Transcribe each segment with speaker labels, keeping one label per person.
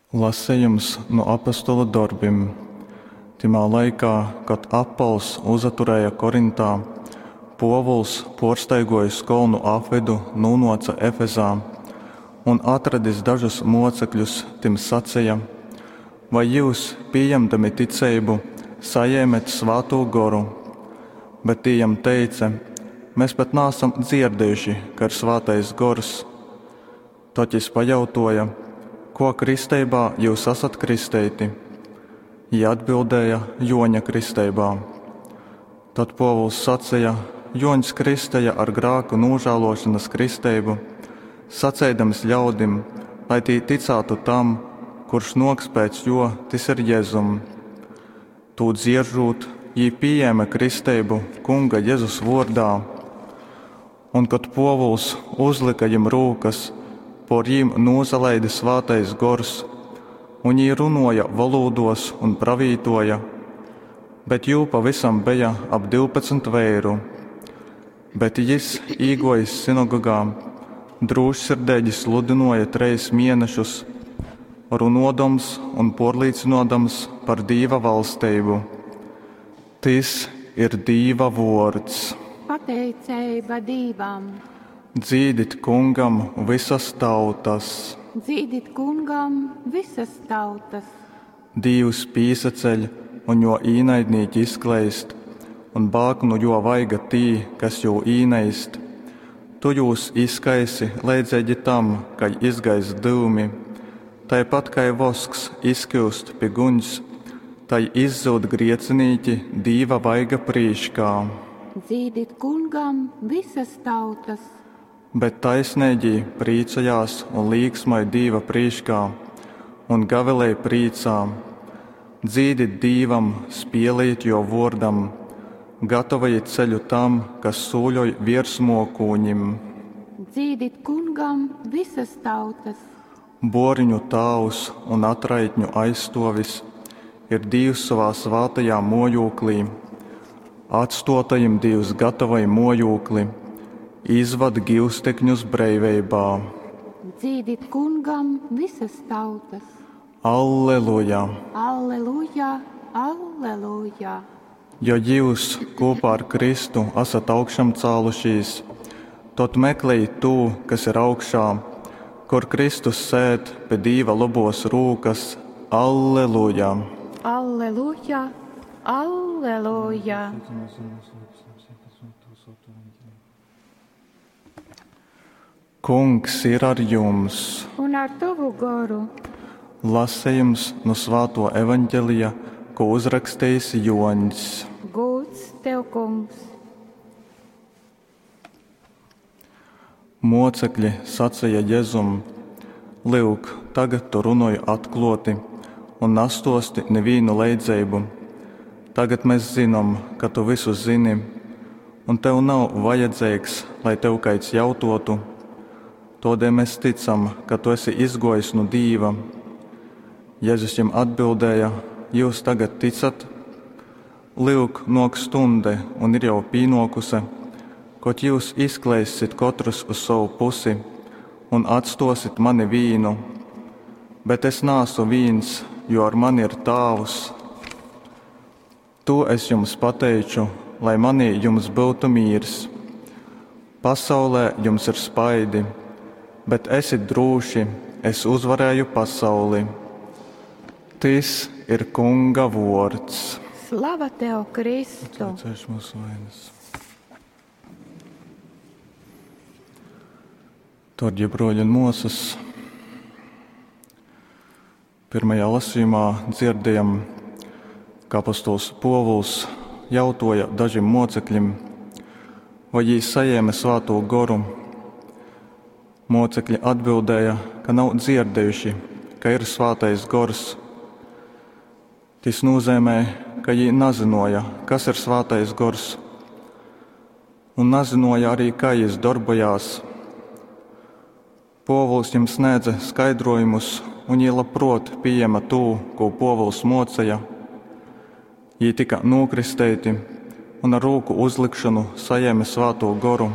Speaker 1: Lasījums no apostola darbim. Timā laikā, kad Apols uzaturēja Korintā, Povuls, porsteigojis kolnu apvidu, nūnoca Efezā un atradis dažus mocekļus, tim sacīja: vai jūs, pieņemdami ticību, sajēmet svāto goru? Bet tiem teica: mēs pat nāsam dzirdējuši, ka ir svātais gors. Toķis pajautoja: ko kristībā jūs esat kristēti? Viņi atbildēja: Joņa kristībā. Tad Povuls sacīja: Joņs kristēja ar grāku nožēlošanas kristeibu, sacēdams ļaudim, lai tī ticētu tam, kurš noks pēc jo, tas ir Jēzum. Tū dzieržūt, viņi pieņēma kristeibu kunga Jēzus vārdā, un kad Povuls uzlika viņam rūkas, por viņiem nozaleida svātais gors, un viņi runoja valodos un pravītoja, bet jū pavisam bija ap 12 vēru. Bet jis, īgojis sinagogā, drūžsirdēģi sludinoja 3 mēnešus, runodams un porlīcinodams par Dīva valstību. Tas ir Dīva vārds.
Speaker 2: Pateicība Dīvam.
Speaker 1: Dzīdit kungam visas tautas.
Speaker 2: Dzīdit kungam visas tautas.
Speaker 1: Dievs pīsaceļ un jo īnaidnīķi izkleist, un bāknu jo vaiga tī, kas jo īnaist. Tu jūs izkaisi leidzēģi tam, kai izgais dūmi, tāpat kai vosks izkļūst pie guņs, tai izzūd griecinīķi Dīva vaiga prīškā.
Speaker 2: Dzīdit kungam visas tautas.
Speaker 1: Bet taisnēģi prīcajās un līksmai Dīva prīškā, un gavilēja prīcā. Dzīdit Dīvam, spielīt jo vordam, gatavojiet ceļu tam, kas sūļoj virsmokūņim.
Speaker 2: Dzīdit kungam visas tautas.
Speaker 1: Boriņu tāvs un atraitņu aizstovis ir Dievs savā svātajā mojūklī. Atstotajam Dievs gatavoja mojūkli, izvad gīvstekņus breivībā.
Speaker 2: Dzīdit kungam visas tautas.
Speaker 1: Alleluja!
Speaker 2: Alleluja! Alleluja!
Speaker 1: Jo jūs kopā ar Kristu esat augšām cēlušies, tad meklējiet to, kas ir augšā, kur Kristus sēd pie Dīva labos rūkas. Alleluja!
Speaker 2: Alleluja! Alleluja!
Speaker 1: Kungs ir ar jums.
Speaker 2: Un ar tavu garu.
Speaker 1: Lasījums no Svētā evaņģēlija, ko uzrakstījis Joņs.
Speaker 2: Gods tev, kungs.
Speaker 1: Mocekļi sacīja Jēzum: Lūk, tagad tu runāji atklāti un nestosti nevienu leidzību. Tagad mēs zinām, ka tu visu zini, un tev nav vajadzīgs, lai tev kāds jautātu. Tādēļ mēs ticam, ka tu esi izgojis no Dīva. Jēzus viņam atbildēja: jūs tagad ticat? Lūk, nok stunde un ir jau pienākusi, kad jūs izklēsiet katrs uz savu pusi un atstosit mani vīnu. Bet es nāsu vīns, jo ar mani ir Tāvs. To es jums pateicu, lai manī jums būtu mīrs. Pasaulē jums ir spaidi, bet esiet droši, es uzvarēju pasauli. Tas ir kunga vārds.
Speaker 2: Slava tev, Kristu!
Speaker 1: Atceļ mūsu vainas. Torģi broļi un mūsas. Pirmajā lasījumā dzirdējam, kā apostols Povuls jautāja dažiem mocekļiem, vai viņi sajēma svāto goru. Mocekļi atbildēja, ka nav dzirdējuši, ka ir svātais gors. Tas nozīmē, ka viņi nezināja, kas ir svātais gors, un nezināja arī, kā viņš darbojās. Povuls viņam sniedza skaidrojumus, un viņi labprot pieņēma to, ko Povuls mocīja. Viņi tika nokristēti un ar roku uzlikšanu sajēma svāto goru.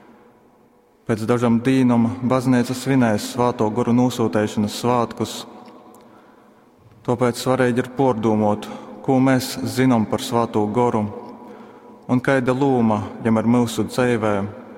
Speaker 1: Pēc dažām dīnām baznīca svinēs svāto goru nosūtēšanas svātkus, Tāpēc svarīgi ir pārdomāt, ko mēs zinām par Svēto Garu un kāda loma viņam ir mūsu dzīvē.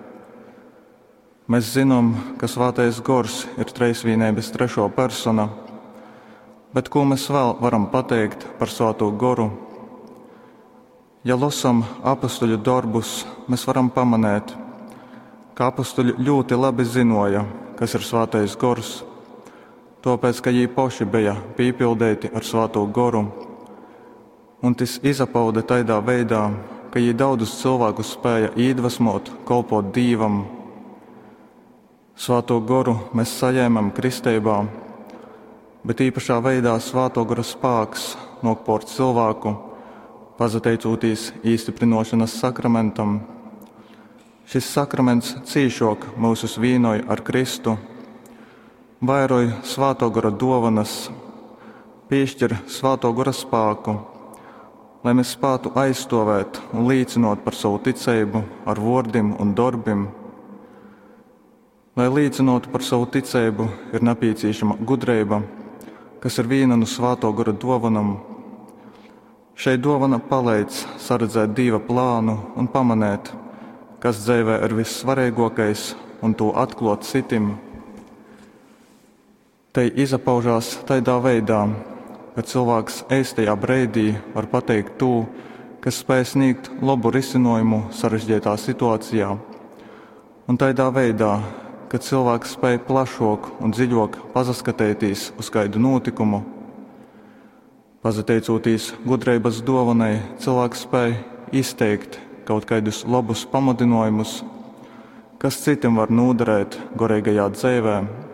Speaker 1: Mēs zinām, ka Svētais Gars ir Trejsvienības trešā persona, bet ko mēs vēl varam pateikt par Svēto Garu? Ja lasām apostoļu darbus, mēs varam pamanīt, ka apostoļi ļoti labi zināja, kas ir Svētais Gars, tāpēc, ka viņi paši bija piepildīti ar Svēto Garu, un tas izpauda tādā veidā, ka viņi daudzus cilvēkus spēja iedvesmot, kalpot Dievam. Svēto Garu mēs saņēmām kristībā, bet īpašā veidā Svēto Gara spēks nāk pār cilvēku, pateicoties īstiprināšanas sakramentam. Šis sakraments cīšāk mūsus vienoja ar Kristu, vairoja Svēto Gara dāvanas, piešķir Svēto Gara spēku, lai mēs spētu aizstāvēt un liecināt par savu ticību ar vārdiem un darbiem. Lai liecinātu par savu ticību, ir nepieciešama gudrība, kas ir viena no Svēto Gara dāvanām. Šai dāvana palīdz saredzēt Dieva plānu un pamanīt, kas dzīvē ir vissvarīgākais, un to atklāt citim. Te izpaužās tādā veidā, ka cilvēks īstajā brīdī var pateikt to, kas spēj sniegt labu risinājumu sarežģītā situācijā, un tādā veidā, ka cilvēks spēj plašāk un dziļāk paskatīties uz kādu notikumu. Pateicoties gudrības dāvanai, cilvēks spēj izteikt kaut kādus labus pamudinājumus, kas citiem var noderēt garīgajā dzīvē.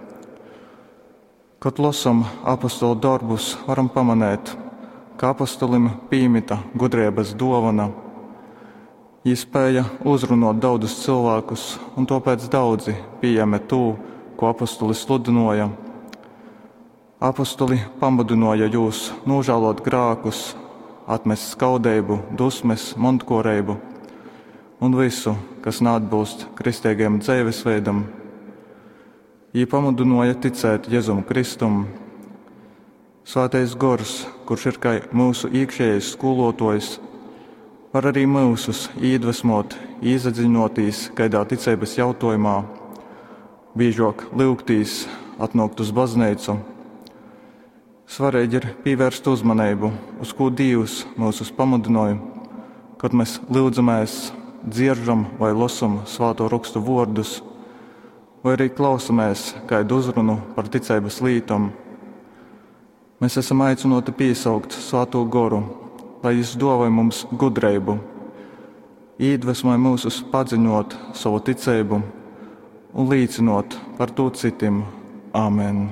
Speaker 1: Kad lasām apostolu darbus, varam pamanīt, ka apostolim piemita gudrības dāvana. Viņi spēja uzrunāt daudzus cilvēkus, un tāpēc daudzi pieņēma to, ko apostoli sludināja. Apostoli pamudināja jūs nožēlot grēkus, atmest skaudību, dusmes, montkorību un visu, kas neatbilst kristīgajam dzīvesveidam. Viņi pamudināja ticēt Jēzum Kristum. Svētais Gars, kurš ir kā mūsu iekšējais skolotājs, var arī mūsus iedvesmot, iedziļinoties kādā ticības jautājumā, biežāk lūgtīs, atnākt uz baznīcu. Svarīgi ir pievērst uzmanību, uz ko Dievs mūs pamudināja, kad mēs lūdzamies, dzirdzam vai lasām Svēto rakstu vārdus, vai arī klausamies kādu uzrunu par ticības lietām. Mēs esam aicināti piesaukt Svēto Garu, lai Viņš dāvā mums gudrību, iedvesmoja mūs padziļināt savu ticību un liecinot par to citiem. Āmen!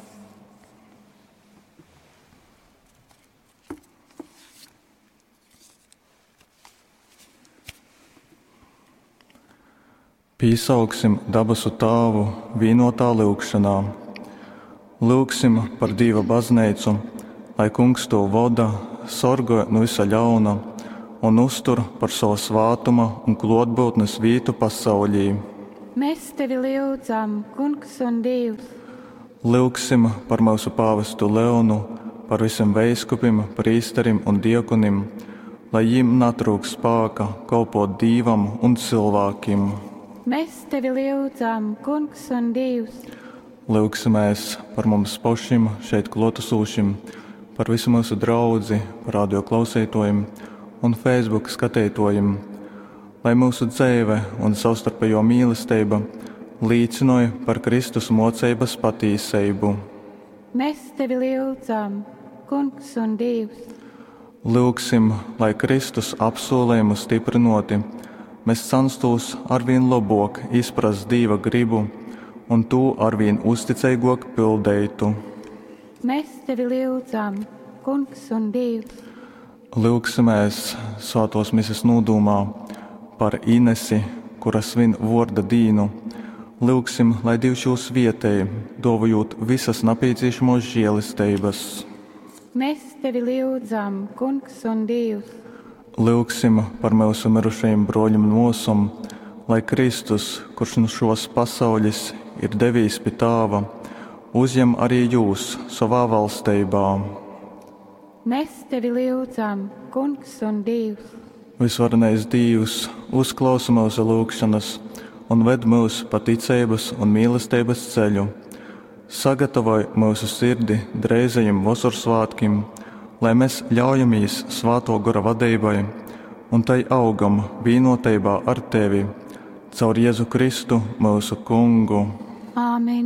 Speaker 1: Piesauksim dabasu Tēvu vienotā lūgšanā. Lūgsim par Dieva baznīcu, lai Kungs to vada, sorgo no visa ļauna un uztur par savu svātuma un klātbūtnes vietu pasaulī.
Speaker 2: Mēs tevi lūdzam, Kungs un Dievs.
Speaker 1: Lūgsim par mūsu pāvestu Leonu, par visiem veiskupiem, prīsterim un diakonim, lai viņiem netrūkst spēka kalpot Dievam un cilvēkiem.
Speaker 2: Mēs tevi lūdzam, Kungs un Dievs.
Speaker 1: Lūgsimies par mums pašiem šeit klātesošiem, par visu mūsu draudzi, par radio klausītājiem un Facebook skatītājiem, lai mūsu dzīve un savstarpējo mīlestība liecināja par Kristus mocības patiesību.
Speaker 2: Mēs tevi lūdzam, Kungs un Dievs.
Speaker 1: Lūgsim, lai Kristus apsolījumu stiprinoti, mēs censtos arvien labāk izprast Dieva gribu un to arvien uzticīgāk pildītu.
Speaker 2: Mēs tevi lūdzam, Kungs un Dievs.
Speaker 1: Lūgsimies svētos misijas nodomā par Inesi, kura svin vārda dīnu. Lūgsim, lai Dievs jūs vietēji, dāvājot visas nepieciešamos žēlistības.
Speaker 2: Mēs tevi lūdzam, Kungs un Dievs.
Speaker 1: Lūgsim par mūsu mirušajiem broļiem mūsum, lai Kristus, kurš no šos pasaules ir devies pie Tēva, uzņem arī jūs savā valstībā.
Speaker 2: Mēs tevi lūdzam, Kungs un Dievs.
Speaker 1: Visvarenais Dievs, uzklausa mūsu lūgšanas un ved mūs pa ticības un mīlestības ceļu. Sagatavoj mūsu sirdi dreizajiem vasarsvētkiem, lai mēs ļaujamies Svēto gara vadībai un tai augam vienotībā ar tevi, caur Jēzu Kristu, mūsu Kungu.
Speaker 2: Āmen.